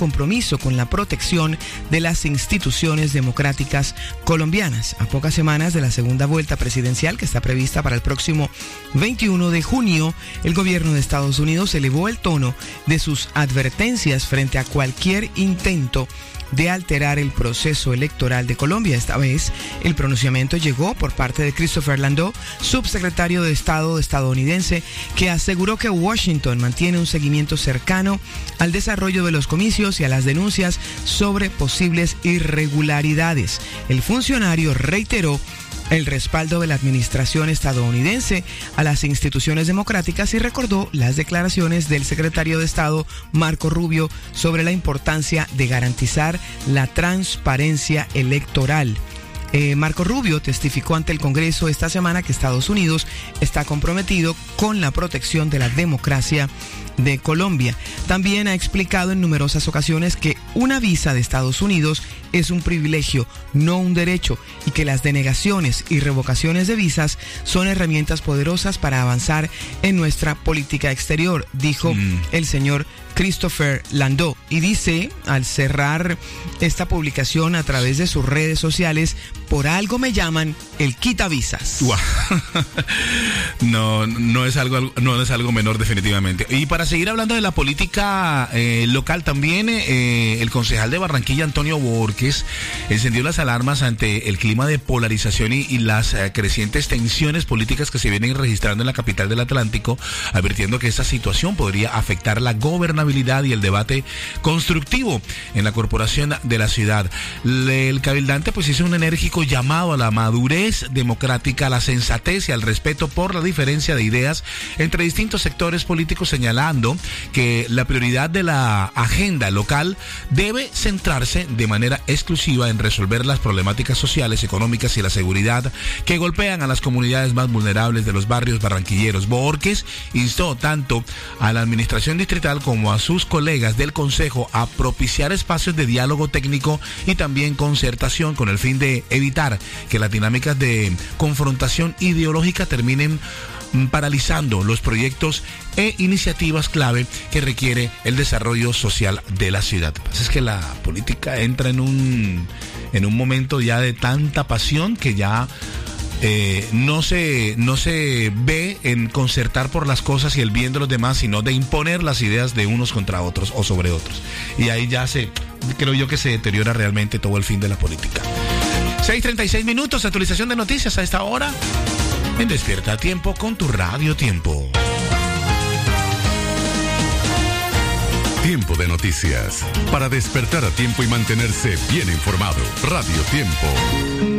compromiso con la protección de las instituciones democráticas colombianas. A pocas semanas de la segunda vuelta presidencial, que está prevista para el próximo 21 de junio, el gobierno de Estados Unidos elevó el tono de sus advertencias frente a cualquier intento de alterar el proceso electoral de Colombia. Esta vez, el pronunciamiento llegó por parte de Christopher Landau, subsecretario de Estado estadounidense, que aseguró que Washington mantiene un seguimiento cercano al desarrollo de los comicios y a las denuncias sobre posibles irregularidades. El funcionario reiteró el respaldo de la administración estadounidense a las instituciones democráticas y recordó las declaraciones del secretario de Estado Marco Rubio sobre la importancia de garantizar la transparencia electoral. Marco Rubio testificó ante el Congreso esta semana que Estados Unidos está comprometido con la protección de la democracia de Colombia. También ha explicado en numerosas ocasiones que una visa de Estados Unidos es un privilegio, no un derecho, y que las denegaciones y revocaciones de visas son herramientas poderosas para avanzar en nuestra política exterior, dijo el señor Christopher Landau. Y dice, al cerrar esta publicación a través de sus redes sociales, por algo me llaman el quitavisas. No es algo menor definitivamente. Y para seguir hablando de la política local también, el concejal de Barranquilla, Antonio Borges, encendió las alarmas ante el clima de polarización y las crecientes tensiones políticas que se vienen registrando en la capital del Atlántico, advirtiendo que esta situación podría afectar la gobernabilidad y el debate constructivo en la corporación de la ciudad. El cabildante pues hizo un enérgico llamado a la madurez democrática, a la sensatez y al respeto por la diferencia de ideas entre distintos sectores políticos, señalando que la prioridad de la agenda local debe centrarse de manera exclusiva en resolver las problemáticas sociales, económicas y la seguridad que golpean a las comunidades más vulnerables de los barrios barranquilleros. Borges instó tanto a la administración distrital como a sus colegas del Consejo a propiciar espacios de diálogo técnico y también concertación con el fin de evitar que las dinámicas de confrontación ideológica terminen paralizando los proyectos e iniciativas clave que requiere el desarrollo social de la ciudad. Es que la política entra en un momento ya de tanta pasión que ya no se ve en concertar por las cosas y el bien de los demás, sino de imponer las ideas de unos contra otros o sobre otros. Y ahí ya creo yo que se deteriora realmente todo el fin de la política. 6:36 minutos, actualización de noticias a esta hora en Despierta a Tiempo con tu Radio Tiempo. Tiempo de noticias. Para despertar a tiempo y mantenerse bien informado. Radio Tiempo.